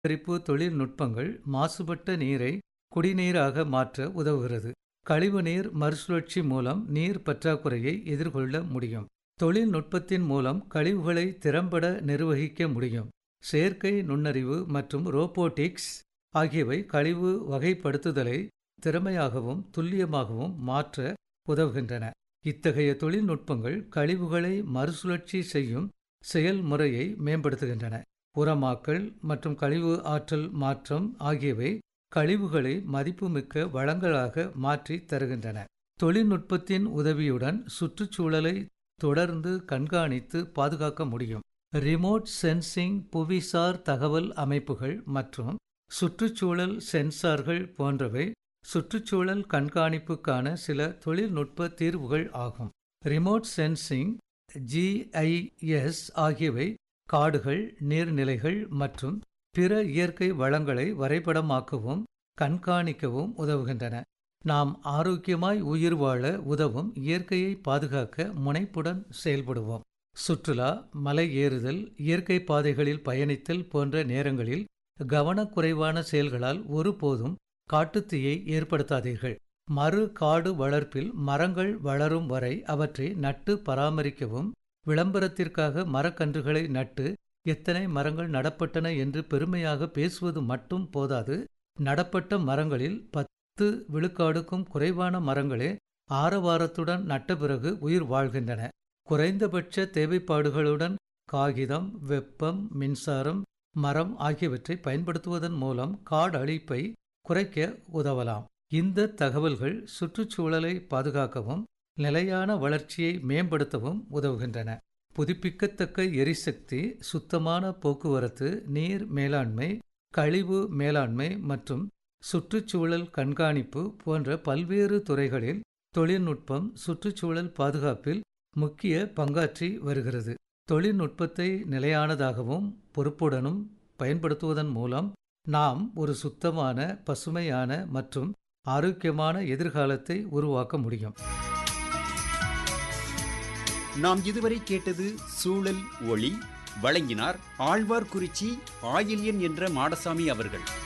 சுத்திகரிப்பு தொழில்நுட்பங்கள் மாசுபட்ட நீரை குடிநீராக மாற்ற உதவுகிறது. கழிவுநீர் மறுசுழற்சி மூலம் நீர் பற்றாக்குறையை எதிர்கொள்ள முடியும். தொழில்நுட்பத்தின் மூலம் கழிவுகளை திறம்பட நிர்வகிக்க முடியும். செயற்கை நுண்ணறிவு மற்றும் ரோபோட்டிக்ஸ் ஆகியவை கழிவு வகைப்படுத்துதலை திறமையாகவும் துல்லியமாகவும் மாற்ற உதவுகின்றன. இத்தகைய தொழில்நுட்பங்கள் கழிவுகளை மறுசுழற்சி செய்யும் செயல்முறையை மேம்படுத்துகின்றன. உரமாக்கல் மற்றும் கழிவு ஆற்றல் மாற்றம் ஆகியவை கழிவுகளை மதிப்புமிக்க வளங்களாக மாற்றி தருகின்றன. தொழில்நுட்பத்தின் உதவியுடன் சுற்றுச்சூழலை தொடர்ந்து கண்காணித்து பாதுகாக்க முடியும். ரிமோட் சென்சிங், புவிசார் தகவல் அமைப்புகள் மற்றும் சுற்றுச்சூழல் சென்சார்கள் போன்றவை சுற்றுச்சூழல் கண்காணிப்புக்கான சில தொழில்நுட்ப தீர்வுகள் ஆகும். ரிமோட் சென்சிங், GIS ஆகியவை காடுகள், நீர்நிலைகள் மற்றும் பிற இயற்கை வளங்களை வரைபடமாக்கவும் கண்காணிக்கவும் உதவுகின்றன. நாம் ஆரோக்கியமாய் உயிர் வாழ உதவும் இயற்கையை பாதுகாக்க முனைப்புடன் செயல்படுவோம். சுற்றுலா, மலை ஏறுதல், இயற்கை பாதைகளில் பயணித்தல் போன்ற நேரங்களில் கவனக்குறைவான செயல்களால் ஒருபோதும் காட்டுத்தீயை ஏற்படுத்தாதீர்கள். மறு காடு வளர்ப்பில் மரங்கள் வளரும் வரை அவற்றை நட்டு பராமரிக்கவும், விளம்பரத்திற்காக மரக்கன்றுகளை நட்டு எத்தனை மரங்கள் நடப்பட்டன என்று பெருமையாக பேசுவது மட்டும் போதாது. நடப்பட்ட மரங்களில் 10 விழுக்காடுக்கும் குறைவான மரங்களே ஆரவாரத்துடன் நட்ட பிறகு உயிர் வாழ்கின்றன. குறைந்தபட்ச தேவைப்பாடுகளுடன் காகிதம், வெப்பம், மின்சாரம், மரம் ஆகியவற்றை பயன்படுத்துவதன் மூலம் காடு அழிப்பை குறைக்க உதவலாம். இந்த தகவல்கள் சுற்றுச்சூழலை பாதுகாக்கவும் நிலையான வளர்ச்சியை மேம்படுத்தவும் உதவுகின்றன. புதுப்பிக்கத்தக்க எரிசக்தி, சுத்தமான போக்குவரத்து, நீர் மேலாண்மை, கழிவு மேலாண்மை மற்றும் சுற்றுச்சூழல் கண்காணிப்பு போன்ற பல்வேறு துறைகளில் தொழில்நுட்பம் சுற்றுச்சூழல் பாதுகாப்பில் முக்கிய பங்காற்றி வருகிறது. தொழில்நுட்பத்தை நிலையானதாகவும் பொறுப்புடனும் பயன்படுத்துவதன் மூலம் நாம் ஒரு சுத்தமான, பசுமையான மற்றும் ஆரோக்கியமான எதிர்காலத்தை உருவாக்க முடியும். நாம் இதுவரை கேட்டது சூழல் ஒளி. வழங்கினார் ஆழ்வார்குறிச்சி ஆயில்யன் என்ற மாடசாமி அவர்கள்.